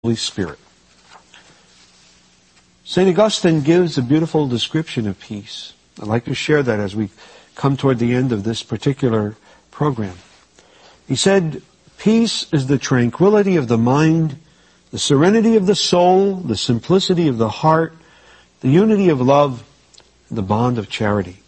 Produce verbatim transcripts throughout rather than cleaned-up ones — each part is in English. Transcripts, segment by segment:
Holy Spirit. Saint Augustine gives a beautiful description of peace. I'd like to share that as we come toward the end of this particular program. He said, "Peace is the tranquility of the mind, the serenity of the soul, the simplicity of the heart, the unity of love, and the bond of charity."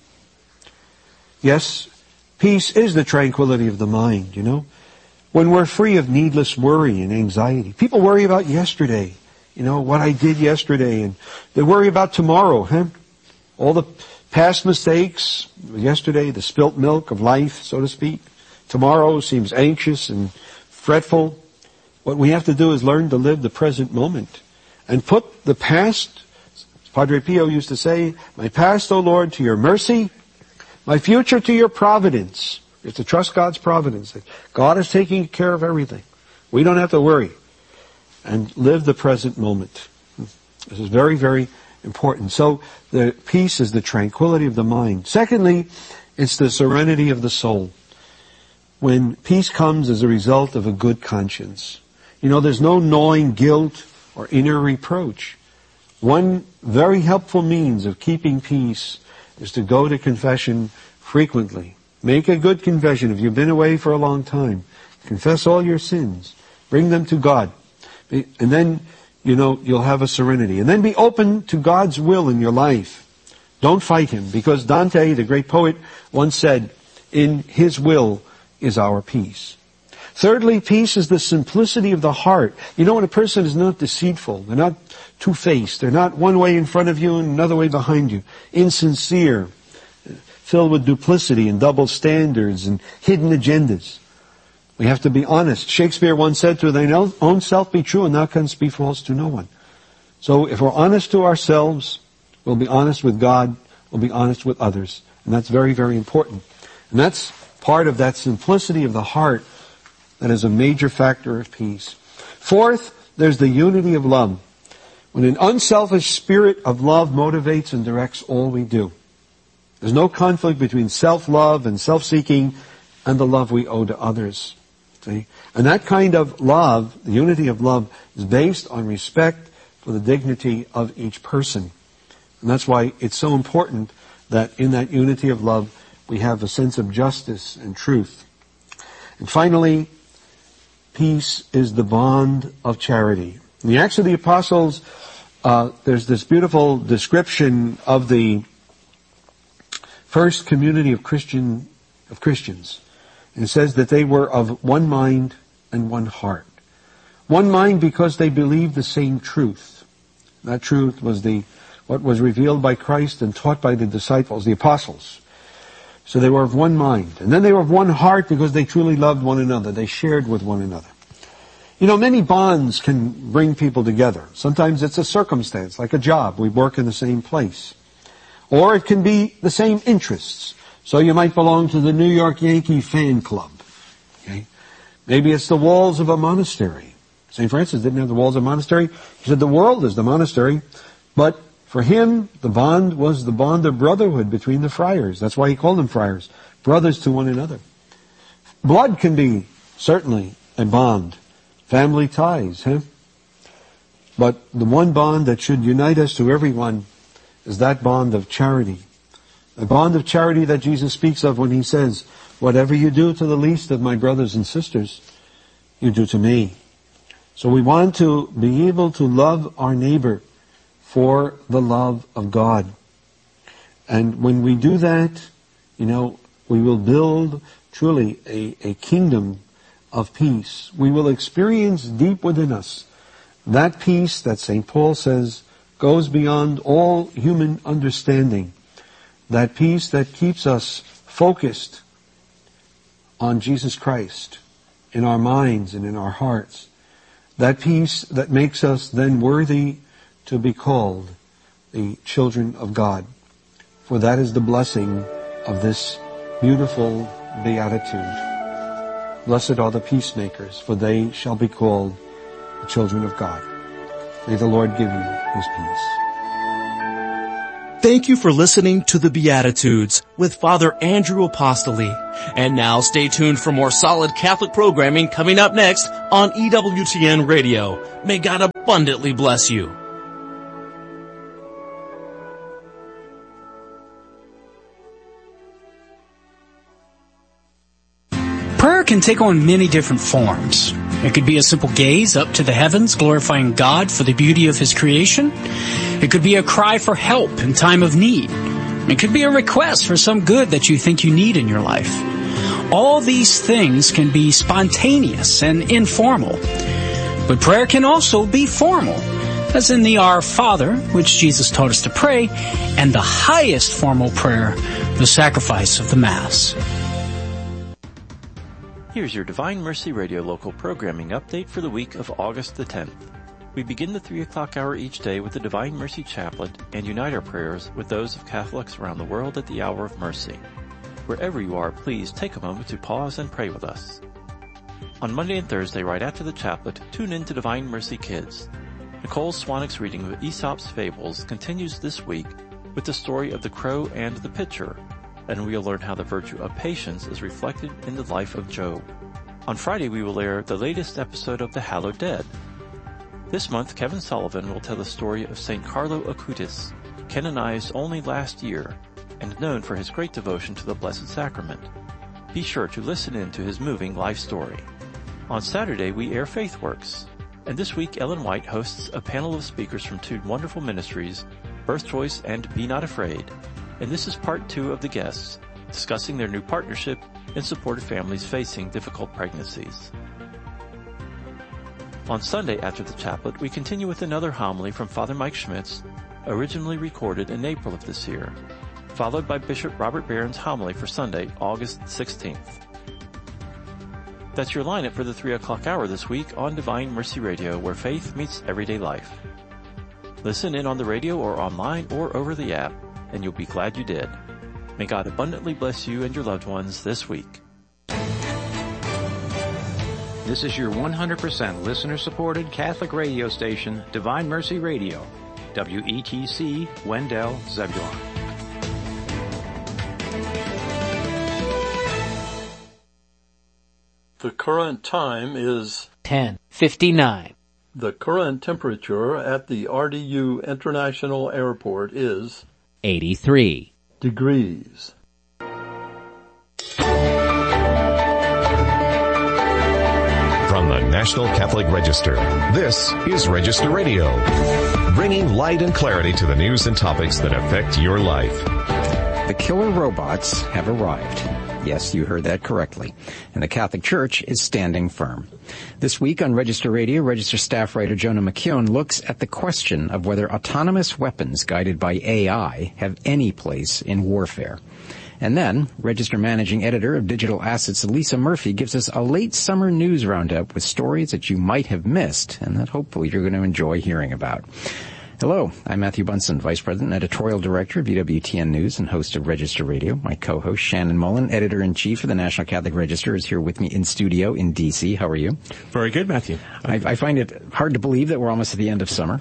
Yes, peace is the tranquility of the mind, you know. When we're free of needless worry and anxiety. People worry about yesterday, you know, what I did yesterday, and they worry about tomorrow, huh? All the past mistakes, yesterday, the spilt milk of life, so to speak. Tomorrow seems anxious and fretful. What we have to do is learn to live the present moment and put the past, Padre Pio used to say, "My past, O Lord, to your mercy, my future to your providence." We have to trust God's providence. That God is taking care of everything. We don't have to worry. And live the present moment. This is very, very important. So the peace is the tranquility of the mind. Secondly, it's the serenity of the soul. When peace comes as a result of a good conscience. You know, there's no gnawing guilt or inner reproach. One very helpful means of keeping peace is to go to confession frequently. Make a good confession if you've been away for a long time. Confess all your sins. Bring them to God. And then, you know, you'll have a serenity. And then be open to God's will in your life. Don't fight Him. Because Dante, the great poet, once said, "In His will is our peace." Thirdly, peace is the simplicity of the heart. You know, when a person is not deceitful, they're not two-faced, they're not one way in front of you and another way behind you, insincere, filled with duplicity and double standards and hidden agendas. We have to be honest. Shakespeare once said, "To thine own self be true, and thou canst be false to no one." So if we're honest to ourselves, we'll be honest with God, we'll be honest with others. And that's very, very important. And that's part of that simplicity of the heart that is a major factor of peace. Fourth, there's the unity of love. When an unselfish spirit of love motivates and directs all we do. There's no conflict between self-love and self-seeking and the love we owe to others. See? And that kind of love, the unity of love, is based on respect for the dignity of each person. And that's why it's so important that in that unity of love we have a sense of justice and truth. And finally, peace is the bond of charity. In the Acts of the Apostles, uh, there's this beautiful description of the first community of Christian of Christians. And it says that they were of one mind and one heart. One mind because they believed the same truth. That truth was the what was revealed by Christ and taught by the disciples, the apostles. So they were of one mind. And then they were of one heart because they truly loved one another. They shared with one another. You know, many bonds can bring people together. Sometimes it's a circumstance, like a job. We work in the same place. Or it can be the same interests. So you might belong to the New York Yankee fan club. Okay? Maybe it's the walls of a monastery. Saint Francis didn't have the walls of a monastery. He said the world is the monastery. But for him, the bond was the bond of brotherhood between the friars. That's why he called them friars. Brothers to one another. Blood can be certainly a bond. Family ties, huh? But the one bond that should unite us to everyone is that bond of charity. The bond of charity that Jesus speaks of when He says, "Whatever you do to the least of my brothers and sisters, you do to me." So we want to be able to love our neighbor for the love of God. And when we do that, you know, we will build truly a, a kingdom of peace. We will experience deep within us that peace that Saint Paul says goes beyond all human understanding. That peace that keeps us focused on Jesus Christ in our minds and in our hearts. That peace that makes us then worthy to be called the children of God. For that is the blessing of this beautiful beatitude. Blessed are the peacemakers, for they shall be called the children of God. May the Lord give you His peace. Thank you for listening to the Beatitudes with Father Andrew Apostoli. And now stay tuned for more solid Catholic programming coming up next on E W T N Radio. May God abundantly bless you. Prayer can take on many different forms. It could be a simple gaze up to the heavens, glorifying God for the beauty of His creation. It could be a cry for help in time of need. It could be a request for some good that you think you need in your life. All these things can be spontaneous and informal. But prayer can also be formal, as in the Our Father, which Jesus taught us to pray, and the highest formal prayer, the sacrifice of the Mass. Here's your Divine Mercy Radio local programming update for the week of August the tenth. We begin the three o'clock hour each day with the Divine Mercy Chaplet and unite our prayers with those of Catholics around the world at the hour of mercy. Wherever you are, please take a moment to pause and pray with us. On Monday and Thursday, right after the chaplet, tune in to Divine Mercy Kids. Nicole Swanwick's reading of Aesop's Fables continues this week with the story of the crow and the pitcher, and we'll learn how the virtue of patience is reflected in the life of Job. On Friday, we will air the latest episode of The Hallowed Dead. This month, Kevin Sullivan will tell the story of Saint Carlo Acutis, canonized only last year, and known for his great devotion to the Blessed Sacrament. Be sure to listen in to his moving life story. On Saturday, we air FaithWorks, and this week Ellen White hosts a panel of speakers from two wonderful ministries, Birth Choice and Be Not Afraid, and this is part two of the guests, discussing their new partnership in support of families facing difficult pregnancies. On Sunday after the chaplet, we continue with another homily from Father Mike Schmitz, originally recorded in April of this year, followed by Bishop Robert Barron's homily for Sunday, August sixteenth. That's your lineup for the three o'clock hour this week on Divine Mercy Radio, where faith meets everyday life. Listen in on the radio or online or over the app, and you'll be glad you did. May God abundantly bless you and your loved ones this week. This is your one hundred percent listener-supported Catholic radio station, Divine Mercy Radio, W E T C, Wendell, Zebulon. The current time is ten fifty-nine. The current temperature at the R D U International Airport is eighty-three degrees. From the National Catholic Register, this is Register Radio, bringing light and clarity to the news and topics that affect your life. The killer robots have arrived. Yes, you heard that correctly. And the Catholic Church is standing firm. This week on Register Radio, Register staff writer Jonah McKeown looks at the question of whether autonomous weapons guided by A I have any place in warfare. And then, Register Managing Editor of Digital Assets Lisa Murphy gives us a late summer news roundup with stories that you might have missed and that hopefully you're going to enjoy hearing about. Hello, I'm Matthew Bunson, Vice President and Editorial Director of E W T N News and host of Register Radio. My co-host, Shannon Mullen, Editor-in-Chief of the National Catholic Register, is here with me in studio in D C. How are you? Very good, Matthew. I, I find it hard to believe that we're almost at the end of summer.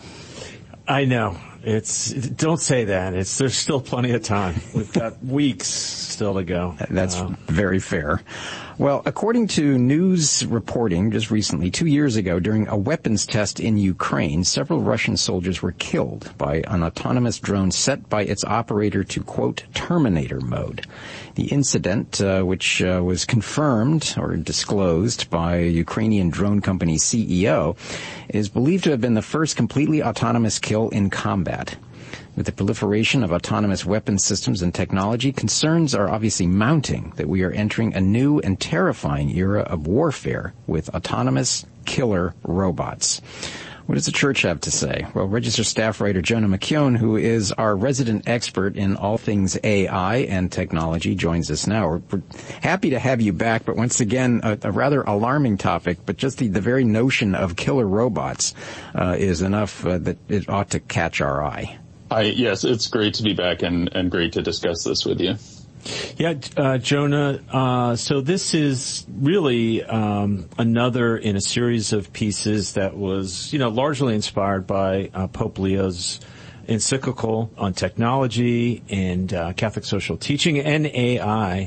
I know. It's, don't say that. It's, there's still plenty of time. We've got weeks still to go. That's uh, very fair. Well, according to news reporting just recently, two years ago, during a weapons test in Ukraine, several Russian soldiers were killed by an autonomous drone set by its operator to, quote, Terminator mode. The incident, uh, which uh, was confirmed or disclosed by a Ukrainian drone company C E O, is believed to have been the first completely autonomous kill in combat. With the proliferation of autonomous weapons systems and technology, concerns are obviously mounting that we are entering a new and terrifying era of warfare with autonomous killer robots. What does the Church have to say? Well, Register staff writer Jonah McKeown, who is our resident expert in all things A I and technology, joins us now. We're, we're happy to have you back, but once again, a, a rather alarming topic, but just the, the very notion of killer robots uh, is enough uh, that it ought to catch our eye. I, yes, it's great to be back and, and great to discuss this with you. Yeah, uh, Jonah, uh, so this is really um, another in a series of pieces that was, you know, largely inspired by uh, Pope Leo's encyclical on technology and uh, Catholic social teaching and A I.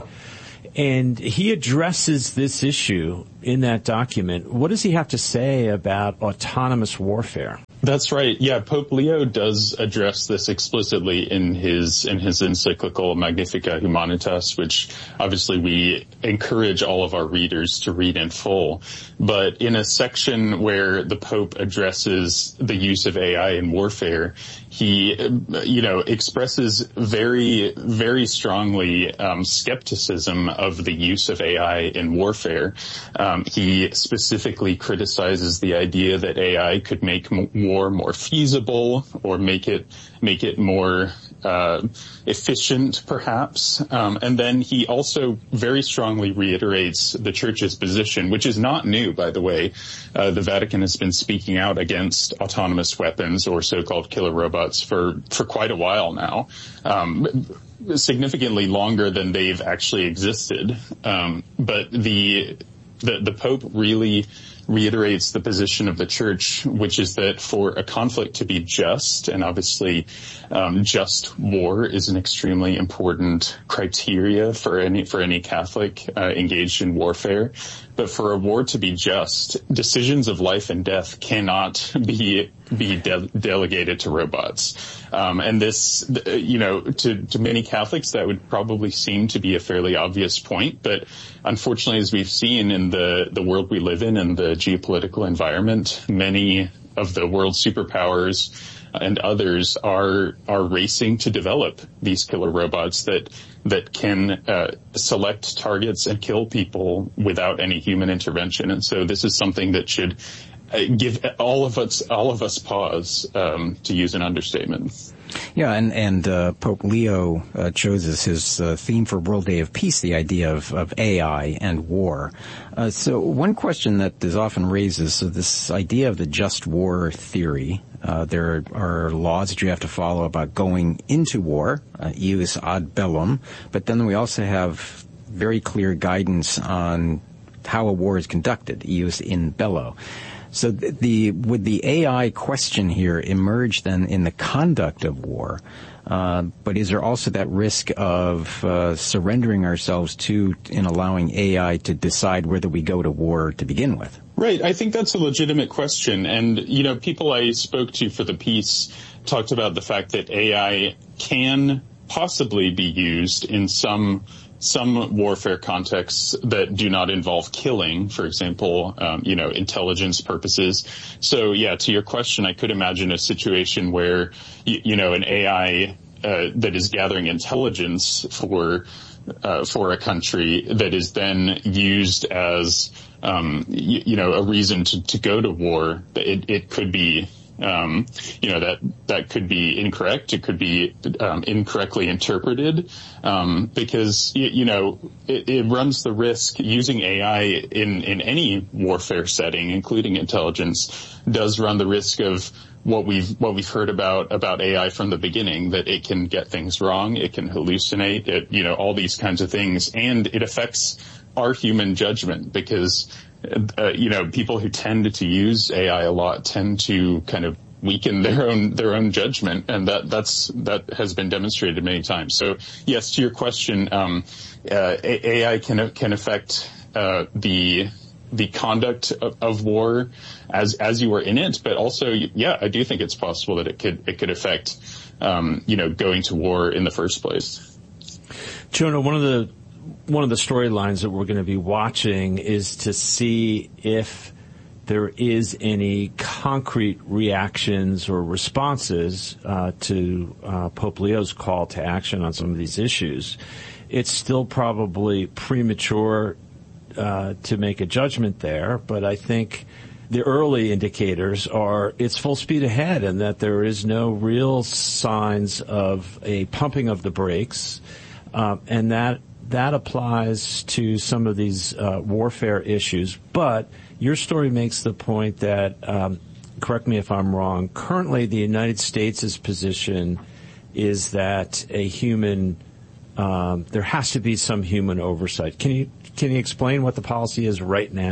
And he addresses this issue in that document. What does he have to say about autonomous warfare? That's right. Yeah, Pope Leo does address this explicitly in his in his encyclical Magnificat Humanitas, which obviously we encourage all of our readers to read in full. But in a section where the Pope addresses the use of A I in warfare, he, you know, expresses very, very strongly um, skepticism of the use of A I in warfare. Um, he specifically criticizes the idea that A I could make war more feasible or make it make it more uh, efficient, perhaps. Um, and then he also very strongly reiterates the Church's position, which is not new, by the way. Uh, the Vatican has been speaking out against autonomous weapons or so-called killer robots for, for quite a while now, um, significantly longer than they've actually existed. Um, but the, the, the Pope really reiterates the position of the Church, which is that for a conflict to be just, and obviously um, just war is an extremely important criteria for any for any Catholic uh, engaged in warfare. But for a war to be just, decisions of life and death cannot be be de- delegated to robots. Um, and this, you know, to, to many Catholics, that would probably seem to be a fairly obvious point. But unfortunately, as we've seen in the, the world we live in and the geopolitical environment, many of the world superpowers and others are are racing to develop these killer robots that that can uh, select targets and kill people without any human intervention. And so this is something that should uh, give all of us all of us pause, um, to use an understatement. Yeah, and, and uh, Pope Leo uh, chose as his uh, theme for World Day of Peace the idea of, of A I and war. Uh, so one question that is often raised is so this idea of the just war theory. Uh, there are laws that you have to follow about going into war, uh, ius ad bellum, but then we also have very clear guidance on how a war is conducted, ius in bello. So the, the would the A I question here emerge then in the conduct of war? Uh, but is there also that risk of uh, surrendering ourselves to in allowing A I to decide whether we go to war to begin with? Right. I think that's a legitimate question. And, you know, people I spoke to for the piece talked about the fact that A I can possibly be used in some some warfare contexts that do not involve killing, for example, um, you know, intelligence purposes. So, yeah, to your question, I could imagine a situation where, you, you know, an A I uh, that is gathering intelligence for uh, for a country that is then used as, um, you, you know, a reason to, to go to war. It, it could be Um, you know, that, that could be incorrect. It could be, um, incorrectly interpreted, um, because, you, you know, it, it runs the risk using A I in, in any warfare setting, including intelligence, does run the risk of what we've, what we've heard about, about A I from the beginning, that it can get things wrong. It can hallucinate it, you know, all these kinds of things. And it affects our human judgment because, Uh, you know, people who tend to use A I a lot tend to kind of weaken their own their own judgment, and that that's that has been demonstrated many times. So, yes, to your question, um, uh, A I can can affect uh, the the conduct of, of war as as you are in it, but also, yeah, I do think it's possible that it could it could affect, um, you know, going to war in the first place. Jonah, one of the One of the storylines that we're going to be watching is to see if there is any concrete reactions or responses uh, to uh, Pope Leo's call to action on some of these issues. It's still probably premature uh, to make a judgment there, but I think the early indicators are it's full speed ahead and that there is no real signs of a pumping of the brakes, uh, and that That applies to some of these uh, warfare issues. But your story makes the point that, um, correct me if I'm wrong, currently the United States' position is that a human, um, there has to be some human oversight. Can you can you explain what the policy is right now?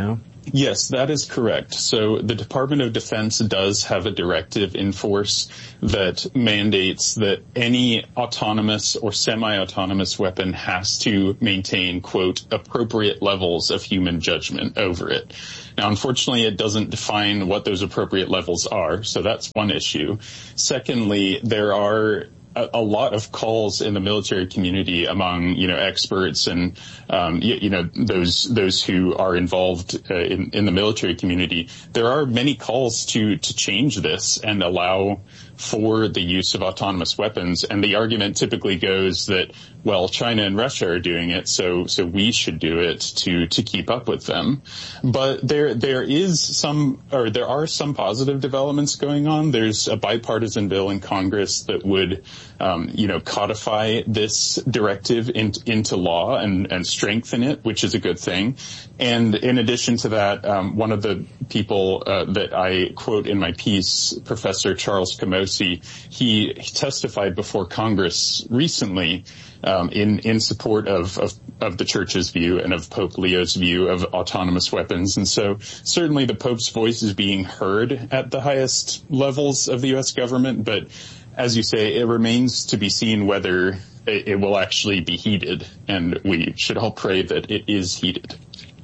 Yes, that is correct. So the Department of Defense does have a directive in force that mandates that any autonomous or semi-autonomous weapon has to maintain, quote, appropriate levels of human judgment over it. Now, unfortunately, it doesn't define what those appropriate levels are, so that's one issue. Secondly, there are a, a lot of calls in the military community among, you know, experts and, um, you, you know, those those who are involved uh, in, in the military community. There are many calls to to change this and allow for the use of autonomous weapons. And the argument typically goes that, well, China and Russia are doing it, so so we should do it to to keep up with them. But there there is some, or there are some positive developments going on. There's a bipartisan bill in Congress that would, um, you know, codify this directive in, into law and, and strengthen it, which is a good thing. And in addition to that, um, one of the people uh, that I quote in my piece, Professor Charles Camosy, he testified before Congress recently um, in in support of, of of the Church's view and of Pope Leo's view of autonomous weapons. And so certainly the Pope's voice is being heard at the highest levels of the U S government, but as you say, it remains to be seen whether it, it will actually be heeded, and we should all pray that it is heeded.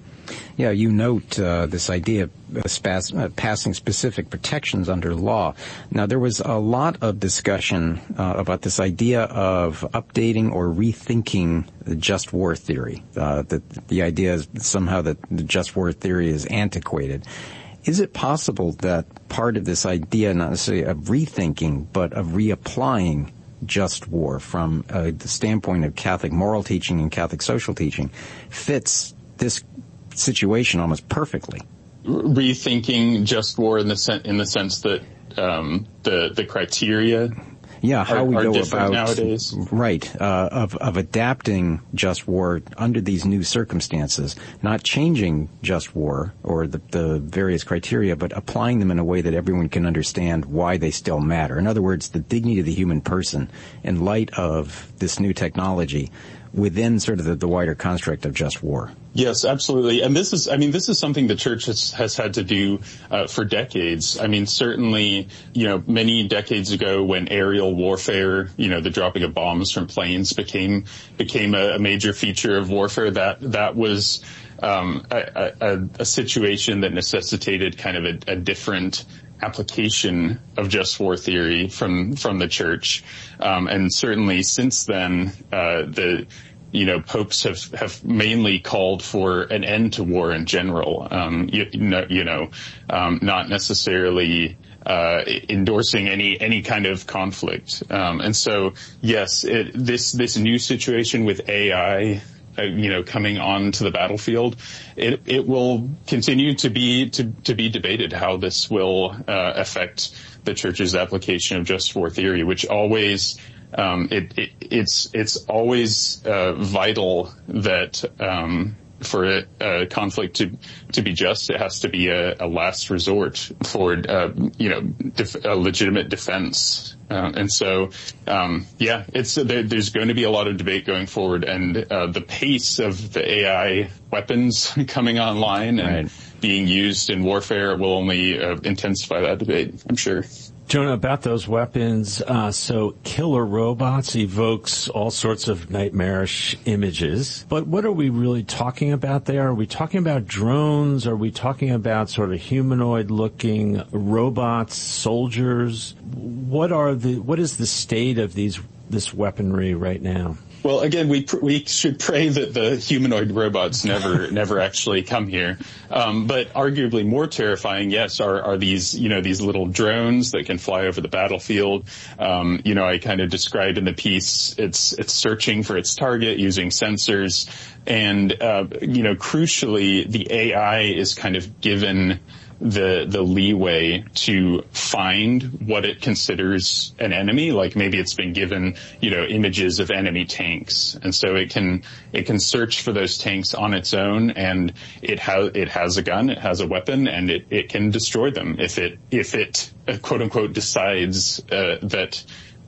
Yeah, you note uh, this idea of uh, spas- uh, passing specific protections under law. Now, there was a lot of discussion uh, about this idea of updating or rethinking the just war theory. Uh, that the idea is somehow that the just war theory is antiquated. Is it possible that part of this idea, not necessarily of rethinking, but of reapplying just war from uh, the standpoint of Catholic moral teaching and Catholic social teaching fits this situation almost perfectly? Rethinking just war in the sen- in the sense that um, the the criteria, yeah, how are, we are go different about nowadays, right? Uh, of of adapting just war under these new circumstances, not changing just war or the the various criteria, but applying them in a way that everyone can understand why they still matter. In other words, the dignity of the human person in light of this new technology within sort of the, the wider construct of just war. Yes, absolutely. And this is, I mean, this is something the church has, has had to do uh, for decades. I mean, certainly, you know, many decades ago when aerial warfare, you know, the dropping of bombs from planes became became a, a major feature of warfare, that that was um, a, a, a situation that necessitated kind of a, a different application of just war theory from from the church, um, and certainly since then, uh, the you know popes have have mainly called for an end to war in general. Um, you, you know, you know um, not necessarily uh, endorsing any any kind of conflict. Um, and so, yes, it, this this new situation with A I, Uh, you know, coming on to the battlefield, it it will continue to be to to be debated how this will uh, affect the church's application of just war theory, which always um, it, it it's it's always uh, vital that um, for a, a conflict to to be just, it has to be a, a last resort for uh, you know def- a legitimate defense. Uh, and so, um, yeah, it's there, there's going to be a lot of debate going forward, and uh, the pace of the A I weapons coming online and right. being used in warfare will only uh, intensify that debate, I'm sure. Jonah, about those weapons, uh, so killer robots evokes all sorts of nightmarish images. But what are we really talking about there? Are we talking about drones? Are we talking about sort of humanoid-looking robots, soldiers? What are the? What is the state of these this weaponry right now? Well, again, we pr- we should pray that the humanoid robots never never actually come here. Um, but arguably more terrifying, yes, are are these you know these little drones that can fly over the battlefield. Um, you know, I kind of described in the piece, it's it's searching for its target using sensors, and uh, you know, crucially, the A I is kind of given the the leeway to find what it considers an enemy. Like maybe it's been given, you know, images of enemy tanks, and so it can it can search for those tanks on its own, and it has it has a gun, it has a weapon, and it, it can destroy them if it if it uh, quote unquote decides uh, that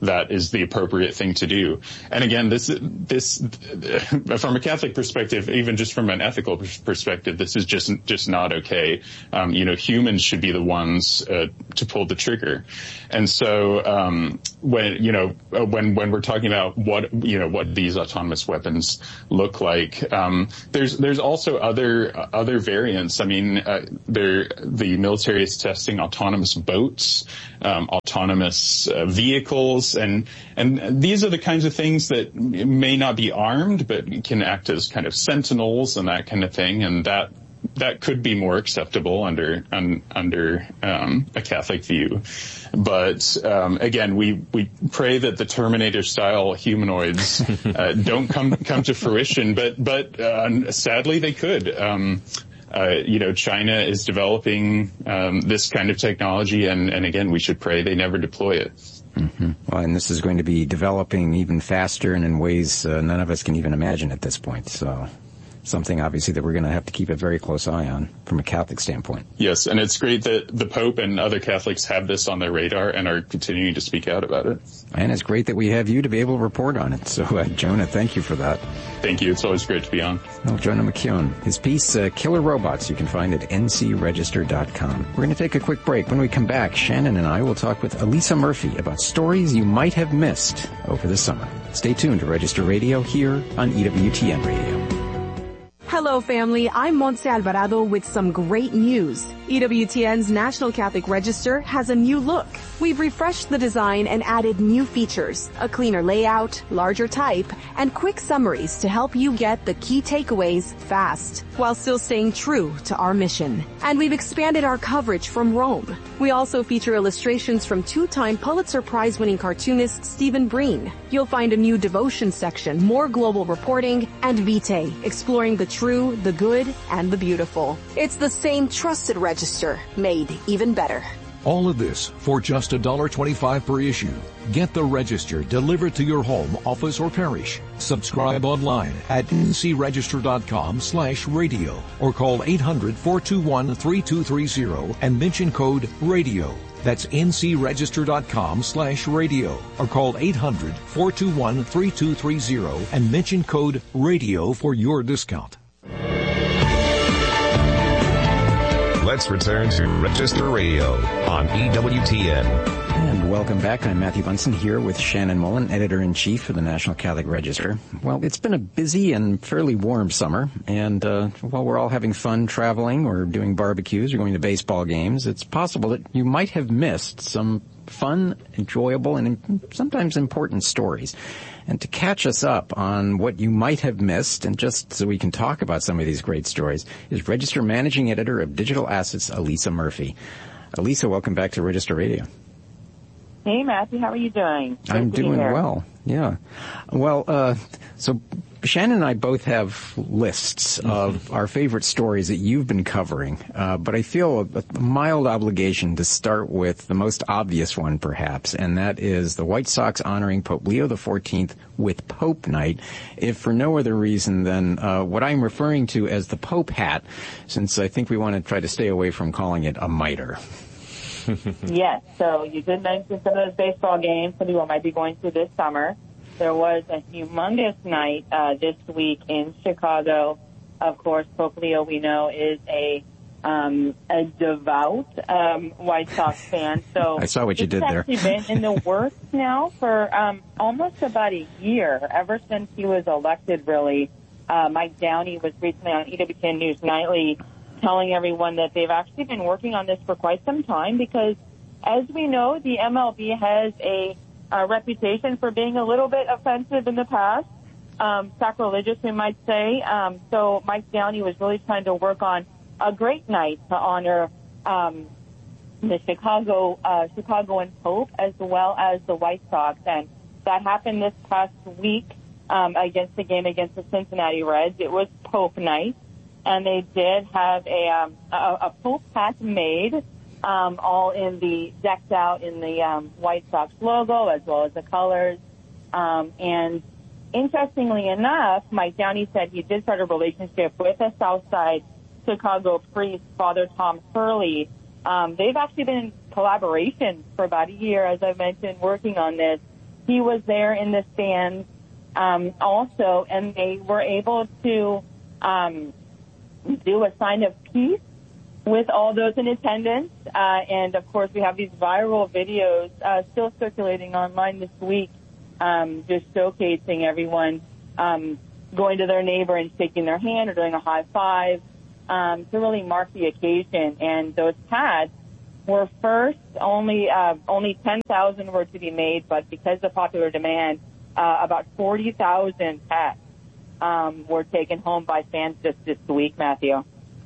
that is the appropriate thing to do. And again, this, this, from a Catholic perspective, even just from an ethical perspective, this is just, just not okay. Um, you know, humans should be the ones, uh, to pull the trigger. And so, um, when, you know, when, when we're talking about what, you know, what these autonomous weapons look like, um, there's, there's also other, uh, other variants. I mean, uh, there, the military is testing autonomous boats, um, autonomous uh, vehicles, and, and these are the kinds of things that may not be armed, but can act as kind of sentinels and that kind of thing, and that, that could be more acceptable under un, under um, a Catholic view. But um, again, we we pray that the Terminator-style humanoids uh, don't come come to fruition. But but uh, sadly, they could. Um, uh, you know, China is developing um, this kind of technology, and and again, we should pray they never deploy it. Mm-hmm. Well, and this is going to be developing even faster and in ways uh, none of us can even imagine at this point. So. Something, obviously, that we're going to have to keep a very close eye on from a Catholic standpoint. Yes, and it's great that the Pope and other Catholics have this on their radar and are continuing to speak out about it. And it's great that we have you to be able to report on it. So, uh, Jonah, thank you for that. Thank you. It's always great to be on. Well, Jonah McKeown, his piece, uh, Killer Robots, you can find at N C register dot com. We're going to take a quick break. When we come back, Shannon and I will talk with Elisa Murphy about stories you might have missed over the summer. Stay tuned to Register Radio here on E W T N Radio. Hello, family. I'm Montse Alvarado with some great news. E W T N's National Catholic Register has a new look. We've refreshed the design and added new features, a cleaner layout, larger type, and quick summaries to help you get the key takeaways fast, while still staying true to our mission. And we've expanded our coverage from Rome. We also feature illustrations from two-time Pulitzer Prize-winning cartoonist Stephen Breen. You'll find a new devotion section, more global reporting, and Vitae, exploring the true, the good, and the beautiful. It's the same trusted register, made even better. All of this for just one dollar twenty-five per issue. Get the Register delivered to your home, office, or parish. Subscribe online at N C register dot com slash radio or call eight hundred, four two one, three two three zero and mention code RADIO. That's N C register dot com slash radio or call eight hundred, four two one, three two three zero and mention code RADIO for your discount. Let's return to Register Radio on E W T N. And welcome back. I'm Matthew Bunson here with Shannon Mullen, Editor-in-Chief for the National Catholic Register. Well, it's been a busy and fairly warm summer, and uh, while we're all having fun traveling or doing barbecues or going to baseball games, it's possible that you might have missed some fun, enjoyable, and sometimes important stories. And to catch us up on what you might have missed, and just so we can talk about some of these great stories, is Register Managing Editor of Digital Assets, Elisa Murphy. Elisa, welcome back to Register Radio. Hey, Matthew, how are you doing? Good I'm doing well, yeah. Well, uh, so Shannon and I both have lists of our favorite stories that you've been covering, uh, but I feel a, a mild obligation to start with the most obvious one, perhaps, and that is the White Sox honoring Pope Leo the fourteenth with Pope Night, if for no other reason than uh, what I'm referring to as the Pope hat, since I think we want to try to stay away from calling it a mitre. Yes, so you did mention some of those baseball games some people might be going through this summer. There was a humongous night uh, this week in Chicago. Of course, Pope Leo, we know, is a um, a devout um, White Sox fan. So I saw what you did there. It's actually been in the works now for um, almost about a year, ever since he was elected, really. Uh, Mike Downey was recently on E W T N News Nightly telling everyone that they've actually been working on this for quite some time because, as we know, the M L B has a, a reputation for being a little bit offensive in the past, um, sacrilegious, we might say. Um, so Mike Downey was really trying to work on a great night to honor um, the Chicago uh, Chicagoan Pope as well as the White Sox, and that happened this past week um, against the game against the Cincinnati Reds. It was Pope Night. And they did have a um, a, a Pope hat made, um, all in the decked out in the um, White Sox logo as well as the colors. Um, and interestingly enough, Mike Downey said he did start a relationship with a Southside Chicago priest, Father Tom Hurley. Um, they've actually been in collaboration for about a year, as I mentioned, working on this. he was there in the stands um, also, and they were able to um, do a sign of peace with all those in attendance. Uh, and, of course, we have these viral videos uh, still circulating online this week, um, just showcasing everyone um, going to their neighbor and shaking their hand or doing a high five um, to really mark the occasion. And those pads were first, only uh, only ten thousand were to be made, but because of popular demand, uh, about forty thousand pads um, were taken home by fans just this week, Matthew.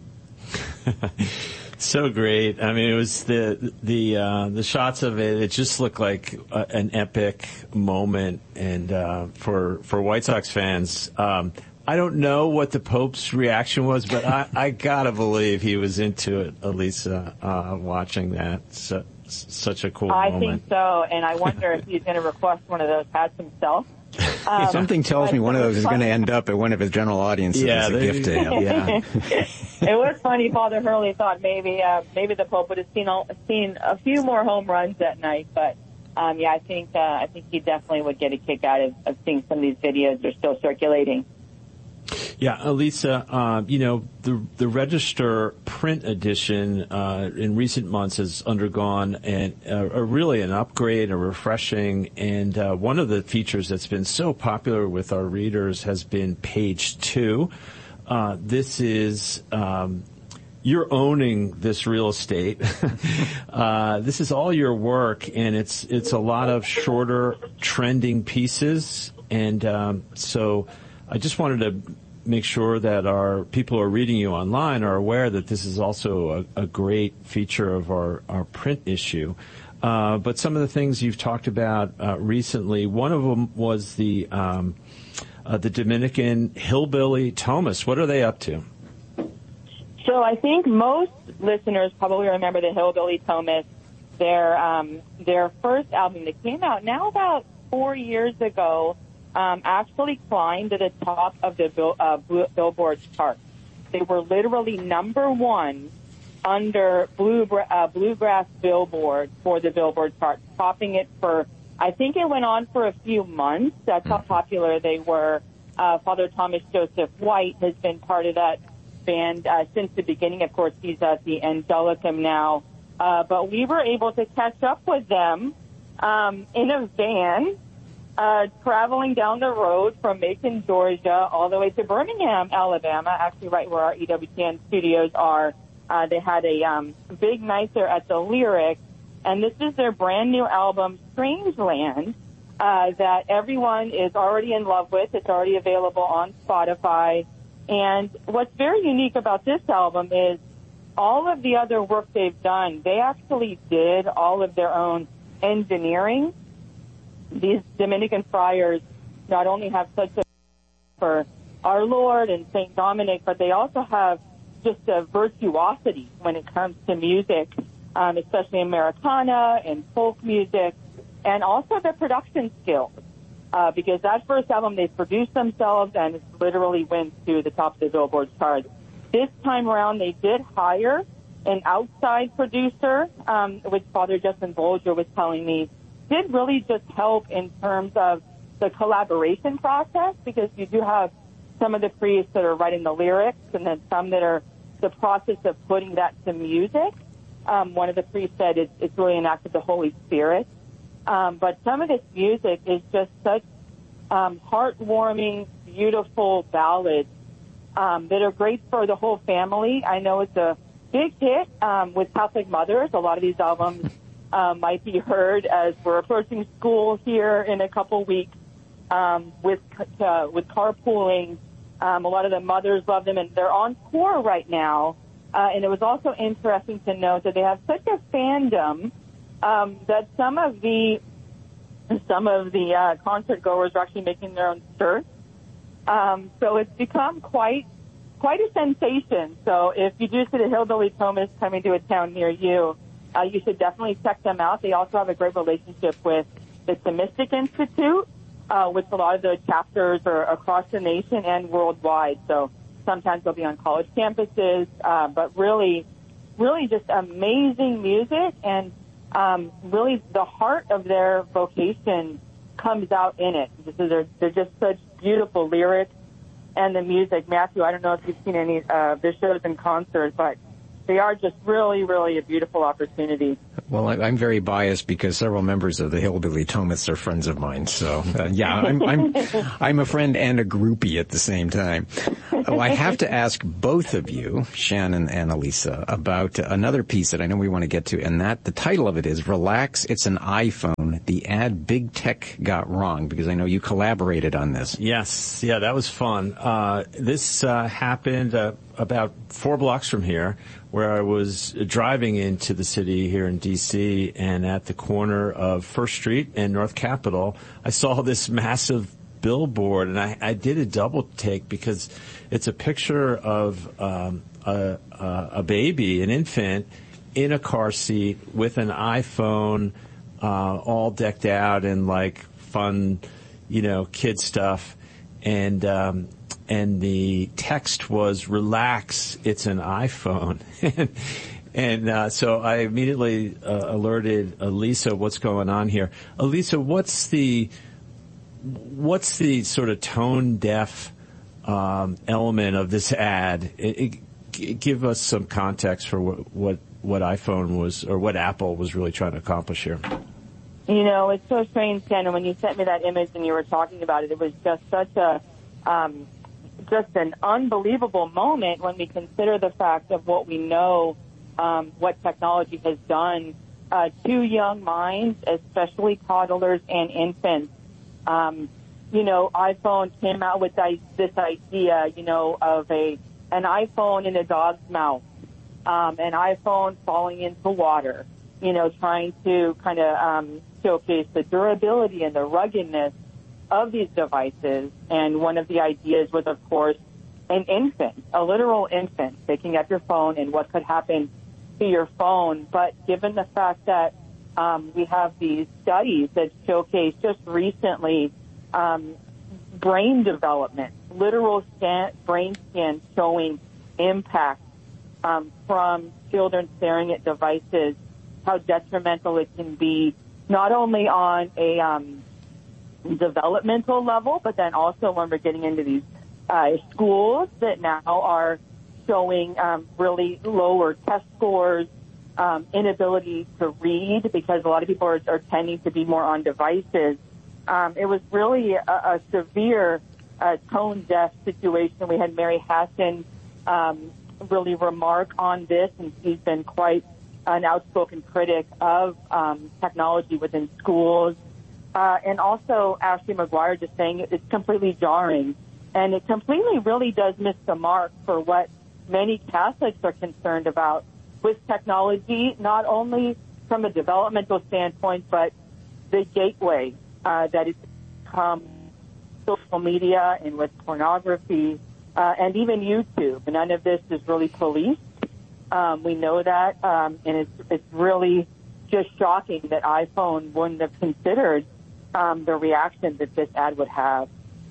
So great. I mean, it was the the uh, the shots of it. It just looked like a, an epic moment, and uh, for for White Sox fans, um, I don't know what the Pope's reaction was, but I, I gotta believe he was into it. Elisa, uh, watching that, so, such a cool I moment. think so, and I wonder if he's going to request one of those hats himself. Um, Something tells me one of those is going to end up at one of his general audiences Yeah, as a they- gift to him. yeah. It was funny. Father Hurley thought maybe uh, maybe the Pope would have seen a, seen a few more home runs that night, but um, yeah, I think uh, I think he definitely would get a kick out of, of seeing some of these videos. They're still circulating. Yeah, Elisa, uh, you know, the the Register print edition uh, in recent months has undergone an, a, a really an upgrade, a refreshing, and uh, one of the features that's been so popular with our readers has been page two. Uh, this is, um, you're owning this real estate. uh, this is all your work, and it's it's a lot of shorter trending pieces, and um, so I just wanted to make sure that our people who are reading you online are aware that this is also a, a great feature of our, our print issue. Uh, but some of the things you've talked about uh, recently, one of them was the um, uh, the Dominican Hillbilly Thomas. What are they up to? So I think most listeners probably remember the Hillbilly Thomas, their um, their first album that came out now about four years ago. Um, actually climbed to the top of the bill, uh, Billboard chart. They were literally number one under blue, uh, Bluegrass Billboard for the Billboard chart, topping it for, I think it went on for a few months. That's how popular they were. Uh, Father Thomas Joseph White has been part of that band uh, since the beginning. Of course, he's at the Angelicum now. Uh, but we were able to catch up with them um, in a van, Uh, traveling down the road from Macon, Georgia, all the way to Birmingham, Alabama, actually right where our E W T N studios are. Uh, they had a um, big night there at the Lyric, and this is their brand new album, Strangeland, uh, that everyone is already in love with. It's already available on Spotify. And what's very unique about this album is all of the other work they've done, they actually did all of their own engineering. These Dominican friars not only have such a for our Lord and Saint Dominic, but they also have just a virtuosity when it comes to music, um, especially Americana and folk music, and also the production skills. Uh, because that first album they produced themselves and it literally went to the top of the Billboard chart. This time around, they did hire an outside producer, um, which Father Justin Bolger was telling me did really just help in terms of the collaboration process, because you do have some of the priests that are writing the lyrics and then some that are the process of putting that to music. Um, one of the priests said it's, it's really an act of the Holy Spirit. Um, but some of this music is just such um, heartwarming, beautiful ballads um, that are great for the whole family. I know it's a big hit um, with Catholic mothers. A lot of these albums Um, might be heard as we're approaching school here in a couple weeks um, with uh, with carpooling. Um, a lot of the mothers love them, and they're on tour right now. Uh, and it was also interesting to note that they have such a fandom um, that some of the some of the uh, concert goers are actually making their own shirts. Um, so it's become quite quite a sensation. So if you do see the Hillbilly Thomas coming to a town near you, Uh, you should definitely check them out. They also have a great relationship with the Thomistic Institute, uh, which a lot of the chapters are across the nation and worldwide. So sometimes they'll be on college campuses, uh, but really, really just amazing music and um, really the heart of their vocation comes out in it. This is, they're, they're just such beautiful lyrics, and the music. Matthew, I don't know if you've seen any uh, of the shows and concerts, but they are just really, really a beautiful opportunity. Well, I, I'm very biased because several members of the Hillbilly Thomists are friends of mine. So, uh, yeah, I'm, I'm, I'm a friend and a groupie at the same time. Oh, I have to ask both of you, Shannon and Elisa, about another piece that I know we want to get to, and that the title of it is Relax, It's an iPhone, the ad Big Tech got wrong, because I know you collaborated on this. Yes, yeah, that was fun. Uh, this uh, happened uh, about four blocks from here, where I was driving into the city here in D C, and at the corner of First Street and North Capitol, I saw this massive billboard, and I, I did a double take because it's a picture of um, a, a, a baby, an infant, in a car seat with an iPhone, uh, all decked out in like fun, you know, kid stuff, and um, and the text was "Relax, it's an iPhone." And uh, so I immediately uh, alerted Elisa what's going on here. Elisa, what's the what's the sort of tone deaf um, element of this ad? It, it, give us some context for what, what what iPhone was, or what Apple was really trying to accomplish here. You know, it's so strange, Ken, and when you sent me that image and you were talking about it, it was just such a um, just an unbelievable moment when we consider the fact of what we know. Um, what technology has done uh, to young minds, especially toddlers and infants. Um, you know, iPhone came out with this idea, you know, of a an iPhone in a dog's mouth, um, an iPhone falling into water, you know, trying to kind of um, showcase the durability and the ruggedness of these devices. And one of the ideas was, of course, an infant, a literal infant, picking up your phone and what could happen to your phone. But given the fact that um, we have these studies that showcase just recently um, brain development, literal scan, brain scans showing impact um, from children staring at devices, how detrimental it can be, not only on a um, developmental level, but then also when we're getting into these uh, schools that now are showing um, really lower test scores, um, inability to read because a lot of people are, are tending to be more on devices. Um, it was really a, a severe uh, tone-deaf situation. We had Mary Hassan um, really remark on this, and she's been quite an outspoken critic of um, technology within schools. Uh, and also Ashley McGuire just saying it's completely jarring. And it completely really does miss the mark for what many Catholics are concerned about with technology, not only from a developmental standpoint, but the gateway uh, that it's become social media and with pornography uh, and even YouTube. None of this is really policed. Um, we know that, um, and it's, it's really just shocking that iPhone wouldn't have considered um, the reaction that this ad would have.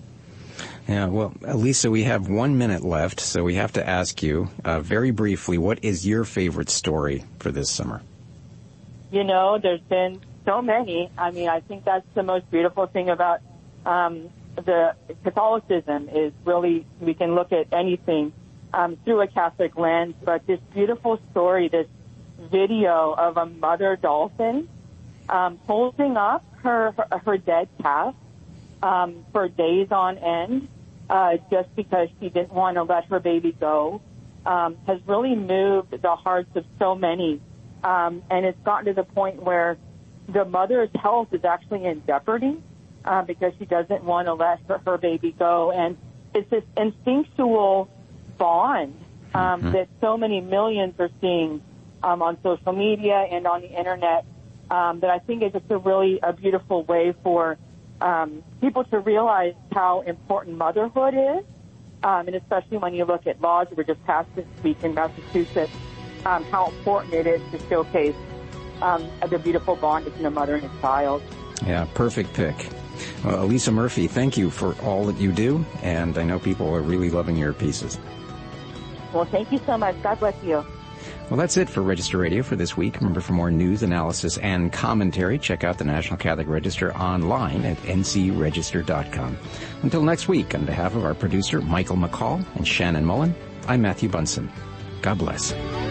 Yeah, well, Elisa, we have one minute left, so we have to ask you uh, very briefly, what is your favorite story for this summer? You know, there's been so many. I mean, I think that's the most beautiful thing about um, the Catholicism is really we can look at anything um, through a Catholic lens, but this beautiful story, this video of a mother dolphin um, holding up her, her, her dead calf um, for days on end, Uh, just because she didn't want to let her baby go, um, has really moved the hearts of so many. Um, and it's gotten to the point where the mother's health is actually in jeopardy uh, because she doesn't want to let her, her baby go. And it's this instinctual bond um, mm-hmm. that so many millions are seeing um, on social media and on the Internet um, that I think is just a really a beautiful way for Um, people to realize how important motherhood is, um, and especially when you look at laws that were just passed this week in Massachusetts, um, how important it is to showcase um, the beautiful bond between a mother and a child. Yeah, perfect pick. Well, Elisa Murphy, thank you for all that you do, and I know people are really loving your pieces. Well, thank you so much. God bless you. Well, that's it for Register Radio for this week. Remember, for more news, analysis, and commentary, check out the National Catholic Register online at n c register dot com. Until next week, on behalf of our producer, Michael McCall, and Shannon Mullen, I'm Matthew Bunson. God bless.